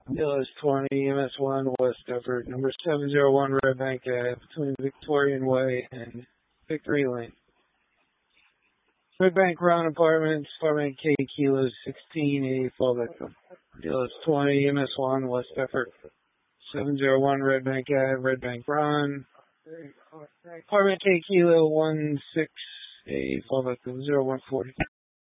DLS 20, MS1, West Effort, number 701 Red Bank Ave, between Victorian Way and Victory Lane. Red Bank Run Apartments, apartment K Kilo 16, 84 victim. DLS 20, MS1, West Effort, 701 Red Bank Ave, Red Bank Run. Apartment K Kilo 16, 84 victim, 0140.